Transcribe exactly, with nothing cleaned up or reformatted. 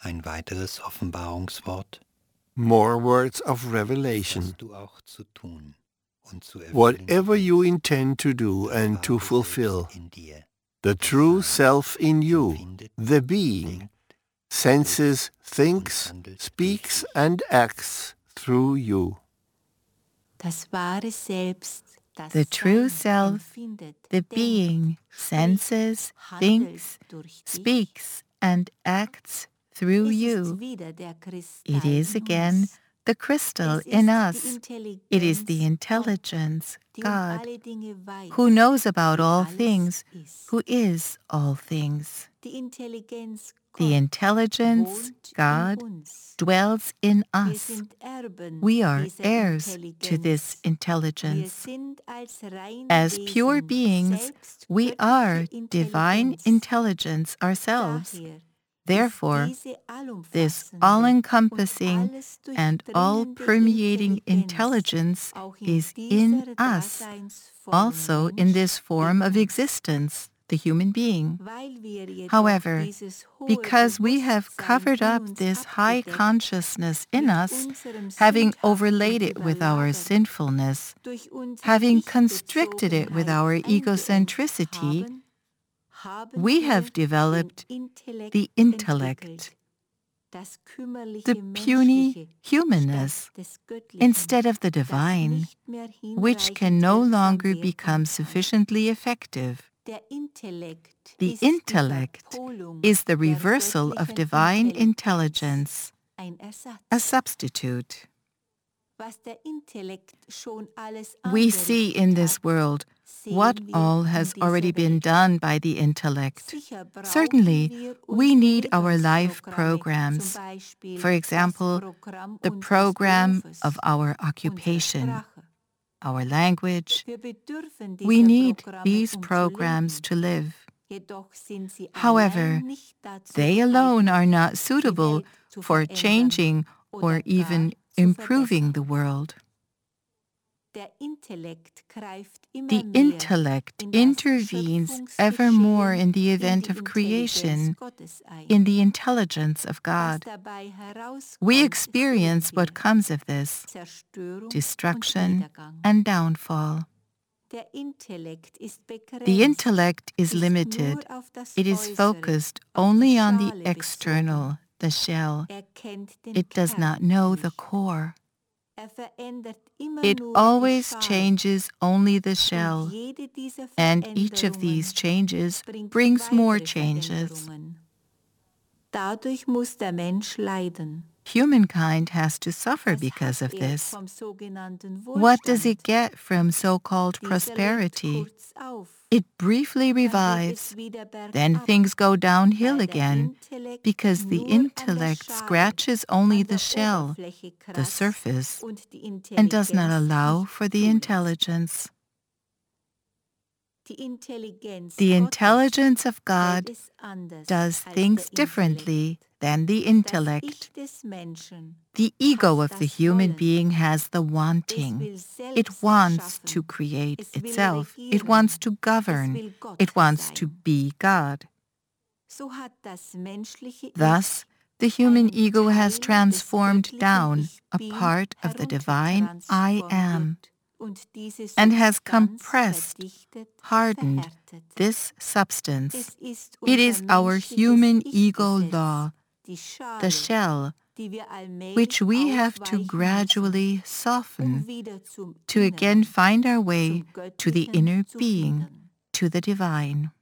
Ein weiteres Offenbarungswort. More words of Was revelation. du auch zu tun und zu erfüllen Whatever you gedenkst, intend to do das and to wahre fulfill, Selbst in dir, the das true Sein, self in you, empfindet, the being, denkt, senses, spricht thinks, und handelt durch speaks, dich. and acts through you. Das wahre Selbst, das The true Sein self, empfindet, the denkt, being, spricht, senses, handelt thinks, durch dich. speaks, and acts through Es you. ist wieder der Kristall It is in again uns. the crystal Es in ist die us. It is the Intelligenz intelligence, Gottes, die um God, alle Dinge weiß, who knows about die all alles things, ist. who is all things. Die Intelligenz The Gott intelligence, wohnt God, in uns. dwells in Wir us. sind Erben We are dieser heirs to this Intelligenz. Wir intelligence. sind als reine As pure Wesen beings, selbst we göttliche are divine Intelligenz. intelligence ourselves. Daher Therefore, ist diese this allumfassende all-encompassing und alles and durchdringende all-permeating Intelligenz intelligence auch in is in dieser us, Daseinsform also in Mensch this form in of uns. existence, the human being. Weil wir jedoch However, dieses hohe because we have Bewusstsein covered in up uns this high abgedeckt, consciousness in mit us, unserem having Sündhaften overlaid it with our überlagert, sinfulness, durch unsere having constricted it with our Ich-Bezogenheit egocentricity, eingeengt haben, we haben have wir developed den Intellekt the intellect, entwickelt, das kümmerliche the puny Menschliche humanness, statt des Göttlichen, instead of the das divine, nicht mehr which hinreichend can no wirksam longer wirken become kann. sufficiently effective. Der Intellekt The ist die intellect Verpolung is the der reversal of göttlichen divine Intelligenz, intelligence, ein Ersatz. a substitute. Was der Intellekt schon alles We see in this angerichtet world hat, what sehen wir all in has dieser already been Welt. done by the intellect. Sicher brauchen Certainly, wir we unsere need our life Lebensprogramme, programs, zum Beispiel for example, das Programm the unseres program Berufes, of our unserer occupation, Sprache. our language. Wir bedürfen We dieser need Programme, these um zu programs leben. to live. Jedoch sind sie However, allein nicht dazu they alone geeignet, are not die suitable Welt zu for verändern changing oder or gar even zu improving verbessern. the world. Der Intellekt greift immer The mehr intellect in das intervenes ever more Schöpfungsgeschehen, in the in event die of Intelligenz creation, Gottes ein. in the intelligence of Was God. dabei herauskommt, We sehen experience wir: what comes of this, Zerstörung und destruction Niedergang. and downfall. Der Intellekt ist begrenzt, The intellect is ist limited. nur auf das It is Äußere, focused auf die only on the Schale external, the shell. bezogen. Er kennt den It does not Kern know the nicht. core. Er verändert immer It nur always die Schale. changes only the Und shell, jede dieser and each of these Veränderungen changes bringt brings more weitere changes. Veränderungen. Dadurch muss der Mensch leiden. Humankind has to suffer Was because hat of er this. vom sogenannten What does it Wohlstand? get from so-called Dieser lebt prosperity? kurz auf, It briefly dann geht revives, es wieder then bergab, things go downhill weil der again, Intellekt because the nur an der intellect Schale, scratches only an the der shell, Oberfläche the kratzt surface, und die and does not Intelligenz allow nicht for the zulässt. intelligence. Die Intelligenz The Gottes intelligence of God hält es anders does als things der differently Intellekt. than the Das intellect. Ich des Menschen The ego hat of the das human Wollen. being has the Es wanting. will It selbst wants to schaffen. create Es will itself. It regieren. wants to Es govern. will Gott It wants to sein. be God. So hat das menschliche Thus, Ich the human einen ego has Teil des transformed göttlichen down Ich a Bin part of the divine I am heruntertransformiert und diese and has Substanz compressed, verdichtet, hardened verhärtet. this substance. Es ist It unser is our menschliches human ego Ich-Gesetz, law, die the Schale, shell, die wir allmählich which we have to aufweichen müssen, gradually um soften wieder zum to Inneren, again find our way zum to the Göttlichen inner zu being, finden. to the divine.